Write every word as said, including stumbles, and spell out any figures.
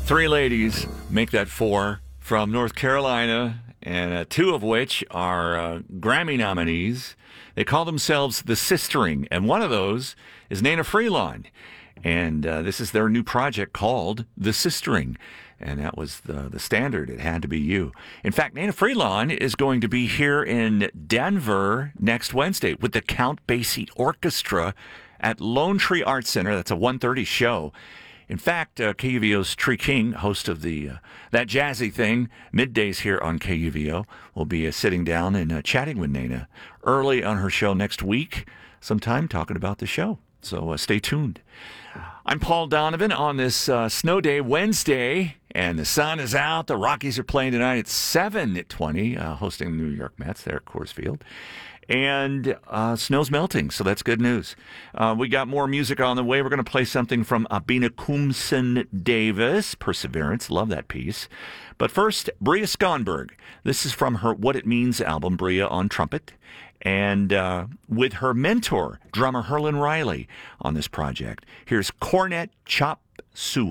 Three ladies make that four from North Carolina, and uh, two of which are uh, Grammy nominees. They call themselves The Sistering, and one of those is Nana Freelon. And uh, this is their new project called The Sistering. And that was the, the standard. It had to be you. In fact, Nana Freelon is going to be here in Denver next Wednesday with the Count Basie Orchestra at Lone Tree Arts Center. That's a one thirty show. In fact, uh, K U V O's Tree King, host of the uh, That Jazzy Thing, middays here on K U V O, will be uh, sitting down and uh, chatting with Nana early on her show next week, sometime talking about the show. So uh, stay tuned. I'm Paul Donovan on this uh, snow day Wednesday, and the sun is out. The Rockies are playing tonight at seven twenty, uh, hosting the New York Mets there at Coors Field. And uh, snow's melting, so that's good news. Uh, we got more music on the way. We're going to play something from Abina Koomson Davis, Perseverance. Love that piece. But first, Bria Skonberg. This is from her What It Means album, Bria on trumpet. And uh, with her mentor, drummer Herlin Riley, on this project. Here's Cornet Chop Suey.